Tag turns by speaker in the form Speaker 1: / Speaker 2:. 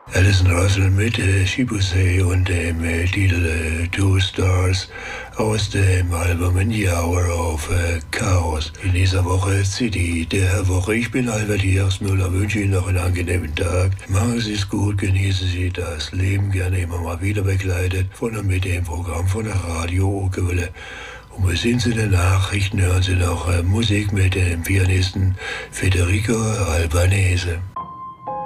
Speaker 1: Alison Russell mit Shibusei und dem Titel Two Stars aus dem Album In the Hour of Chaos. In dieser Woche CD der Woche. Ich bin Albert Müller, wünsche Ihnen noch einen angenehmen Tag. Machen Sie es gut, genießen Sie das Leben, gerne immer mal wieder begleitet von und mit dem Programm von der Radio Okerwelle. Und bis hin zu den Nachrichten hören Sie noch Musik mit dem Pianisten Federico Albanese.